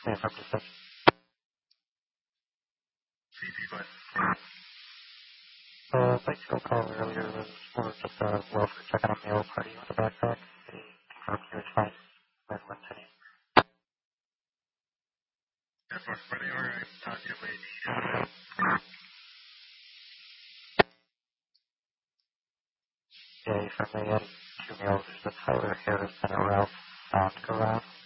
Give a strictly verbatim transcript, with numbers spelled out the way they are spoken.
Yeah, from the Uh, thanks for the call earlier. It was more just a welfare check on a mail party with a backpack. They confirmed he was fine with one city. That's what's pretty alright. Talk to you later. Yeah, you sent me in two mails. There's a Tyler Harris and a Ralph Sound go out.